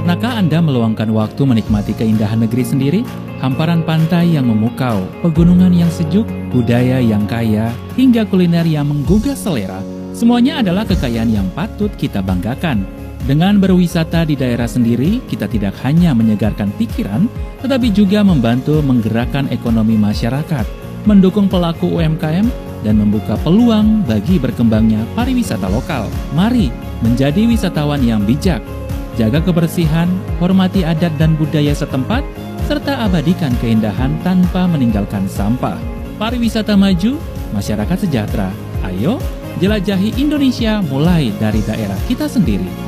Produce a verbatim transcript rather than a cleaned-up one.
Pernahkah Anda meluangkan waktu menikmati keindahan negeri sendiri? Hamparan pantai yang memukau, pegunungan yang sejuk, budaya yang kaya, hingga kuliner yang menggugah selera. Semuanya adalah kekayaan yang patut kita banggakan. Dengan berwisata di daerah sendiri, kita tidak hanya menyegarkan pikiran, tetapi juga membantu menggerakkan ekonomi masyarakat, mendukung pelaku U M K M, dan membuka peluang bagi berkembangnya pariwisata lokal. Mari menjadi wisatawan yang bijak. Jaga kebersihan, hormati adat dan budaya setempat, serta abadikan keindahan tanpa meninggalkan sampah. Pariwisata maju, masyarakat sejahtera. Ayo, jelajahi Indonesia mulai dari daerah kita sendiri.